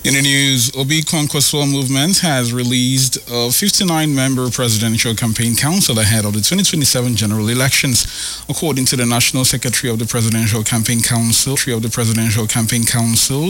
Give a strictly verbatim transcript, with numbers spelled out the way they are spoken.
In the news, Obi Kwankwaso Movement has released a fifty-nine member presidential campaign council ahead of the twenty twenty-seven general elections. According to the National Secretary of the Presidential Campaign Council, of the Presidential Campaign Council,